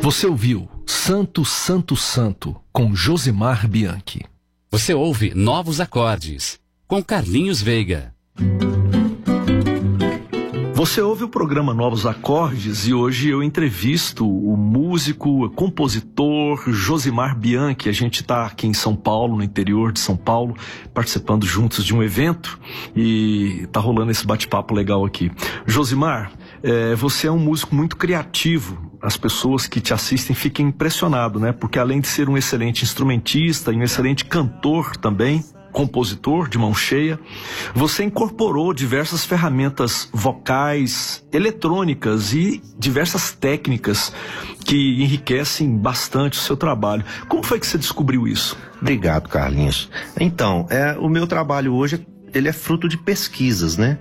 Você ouviu Santo, Santo, Santo, com Josimar Bianchi. Você ouve Novos Acordes, com Carlinhos Veiga. Você ouve o programa Novos Acordes e hoje eu entrevisto o músico, compositor Josimar Bianchi. A gente está aqui em São Paulo, no interior de São Paulo, participando juntos de um evento e está rolando esse bate-papo legal aqui. Josimar, você é um músico muito criativo. As pessoas que te assistem ficam impressionadas, né? Porque além de ser um excelente instrumentista e um excelente cantor também, compositor de mão cheia, você incorporou diversas ferramentas vocais, eletrônicas e diversas técnicas que enriquecem bastante o seu trabalho. Como foi que você descobriu isso? Obrigado, Carlinhos. Então, o meu trabalho hoje ele é fruto de pesquisas, né?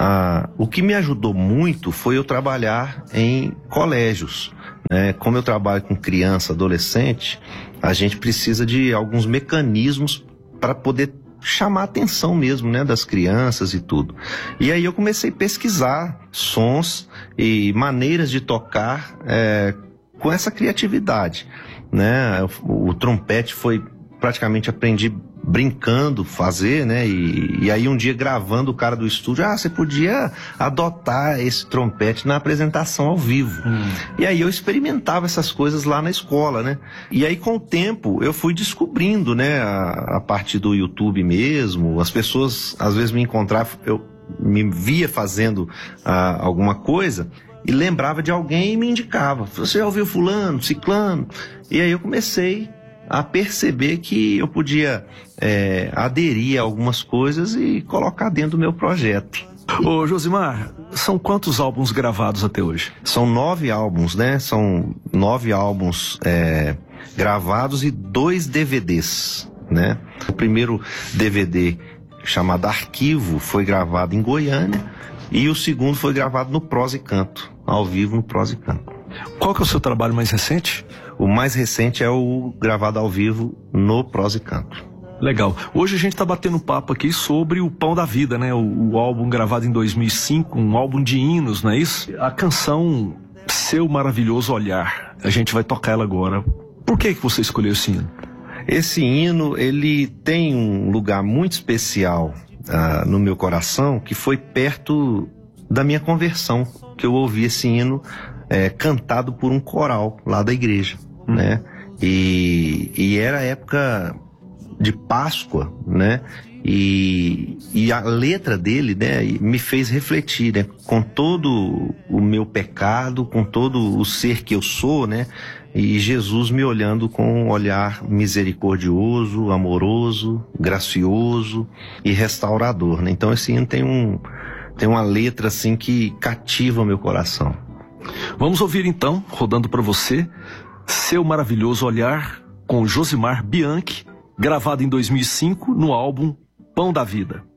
O que me ajudou muito foi eu trabalhar em colégios, né? Como eu trabalho com criança, adolescente, a gente precisa de alguns mecanismos para poder chamar a atenção mesmo, né, das crianças e tudo. E aí eu comecei a pesquisar sons e maneiras de tocar com essa criatividade, né? O trompete foi praticamente aprendi brincando fazer, né? E aí um dia gravando o cara do estúdio, você podia adotar esse trompete na apresentação ao vivo. E aí eu experimentava essas coisas lá na escola, né? E aí com o tempo eu fui descobrindo, né? A partir do YouTube mesmo, as pessoas às vezes me encontravam, eu me via fazendo alguma coisa e lembrava de alguém e me indicava. Você já ouviu fulano, ciclano? E aí eu comecei a perceber que eu podia aderir a algumas coisas e colocar dentro do meu projeto. Ô Josimar, são quantos álbuns gravados até hoje? São 9 álbuns, né? São 9 álbuns gravados e 2 DVDs, né? O primeiro DVD, chamado Arquivo, foi gravado em Goiânia e o segundo foi gravado no Prosa e Canto, ao vivo no Prosa e Canto. Qual que é o seu trabalho mais recente? O mais recente é o gravado ao vivo no Prosa e Canto. Legal. Hoje a gente está batendo papo aqui sobre o Pão da Vida, né? O álbum gravado em 2005, um álbum de hinos, não é isso? A canção Seu Maravilhoso Olhar. A gente vai tocar ela agora. Por que você escolheu esse hino? Esse hino, ele tem um lugar muito especial no meu coração, que foi perto da minha conversão, que eu ouvi esse hino cantado por um coral lá da igreja, né? E era época de Páscoa, né? E a letra dele, né, me fez refletir, né? Com todo o meu pecado, com todo o ser que eu sou, né? E Jesus me olhando com um olhar misericordioso, amoroso, gracioso e restaurador, né? Então esse hino tem uma letra assim que cativa o meu coração. Vamos ouvir então, rodando para você, Seu Maravilhoso Olhar, com Josimar Bianchi, gravado em 2005 no álbum Pão da Vida.